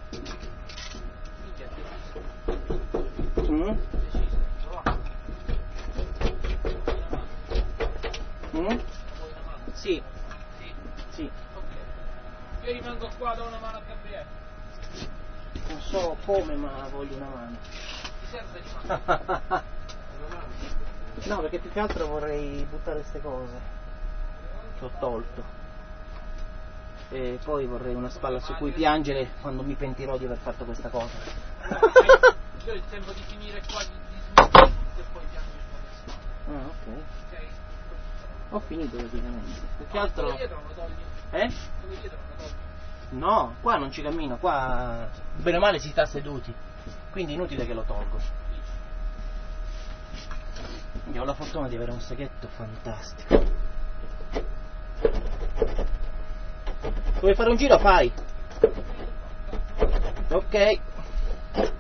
Mm? Mm? Sì. Sì. Io rimango qua, do una mano a Gabriele. Non so come, ma voglio una mano. Ti serve di mano? No, perché più che altro vorrei buttare queste cose che ho tolto. E poi vorrei una spalla su cui piangere quando mi pentirò di aver fatto questa cosa. Io ho il tempo di finire qua di smettere tutto e poi piangere sulla spalla. Ah, ok. Ok? Ho finito praticamente. Più che altro. Dove dietro lo togli? Eh? Dove dietro lo togli? No, qua non ci cammino, qua bene o male si sta seduti. Quindi inutile che lo tolgo. Io ho la fortuna di avere un seghetto fantastico. Vuoi fare un giro? Fai. Ok.